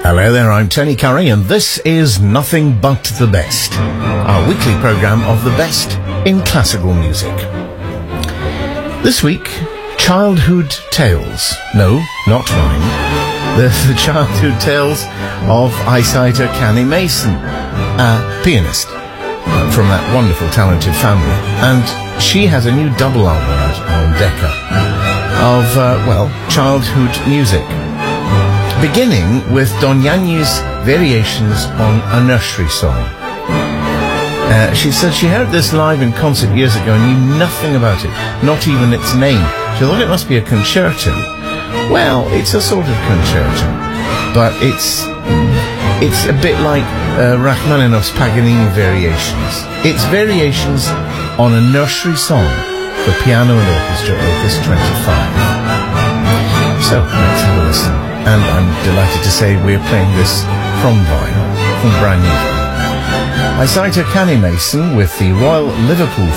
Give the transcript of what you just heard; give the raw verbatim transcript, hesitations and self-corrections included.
Hello there, I'm Tony Curry, and this is Nothing But the Best, our weekly programme of the best in classical music. This week, Childhood Tales. No, not mine. The, the childhood tales of Isaita Kani Mason, a pianist from that wonderful, talented family. And she has a new double album out on Decca of, uh, well, childhood music. Beginning with Don Yanni's variations on a nursery song. Uh, she said she heard this live in concert years ago and knew nothing about it, not even its name. She thought it must be a concerto. Well, it's a sort of concerto, but it's it's a bit like uh, Rachmaninoff's Paganini variations. It's variations on a nursery song for piano and orchestra, Opus twenty-five. So, let's have a listen. And I'm delighted to say we're playing this from vinyl, from brand new vinyl. Isaita Kani Mason with the Royal Liverpool